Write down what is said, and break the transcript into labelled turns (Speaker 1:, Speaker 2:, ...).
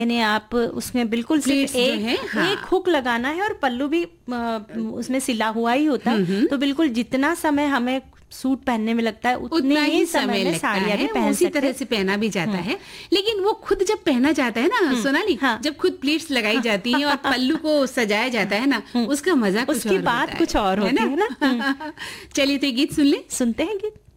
Speaker 1: यानी आप उसमें बिल्कुल सिर्फ
Speaker 2: Pleats जो है, हाँ।
Speaker 1: एक हुक लगाना है और पल्लू भी उसमें सिला हुआ ही होता है, तो बिल्कुल जितना समय हमें सूट पहनने में लगता है उतने
Speaker 2: उतना
Speaker 1: ही समय में
Speaker 2: लगता
Speaker 1: साड़ियाँ भी
Speaker 2: है,
Speaker 1: पहन
Speaker 2: उसी
Speaker 1: सकते
Speaker 2: तरह
Speaker 1: हैं।
Speaker 2: से पहना भी जाता है। लेकिन वो खुद जब पहना जाता है ना सोनाली,
Speaker 1: हाँ।
Speaker 2: जब खुद प्लीट्स लगाई जाती हैं और पल्लू को सजाया जाता है ना, उसका मजा कुछ
Speaker 1: उसकी
Speaker 2: और
Speaker 1: बात
Speaker 2: होता
Speaker 1: कुछ और होती है ना।
Speaker 2: चलिए तो ये गीत सुन ले।
Speaker 1: सुनते हैं गीत।